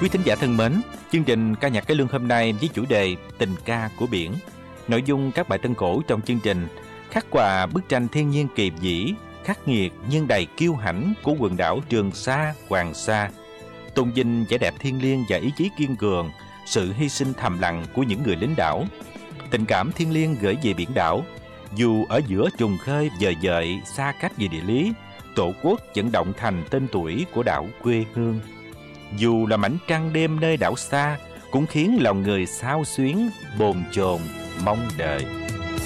Quý thính giả thân mến, chương trình ca nhạc cải lương hôm nay với chủ đề Tình ca của biển. Nội dung các bài tân cổ trong chương trình khắc họa bức tranh thiên nhiên kỳ vĩ, khắc nghiệt nhưng đầy kiêu hãnh của quần đảo Trường Sa, Hoàng Sa, tôn vinh vẻ đẹp thiêng liêng và ý chí kiên cường, sự hy sinh thầm lặng của những người lính đảo. Tình cảm thiêng liêng gửi về biển đảo, dù ở giữa trùng khơi dời dợi xa cách về địa lý, Tổ quốc vẫn động thành tên tuổi của đảo quê hương. Dù là mảnh trăng đêm nơi đảo xa, cũng khiến lòng người xao xuyến, bồn chồn, mong đợi.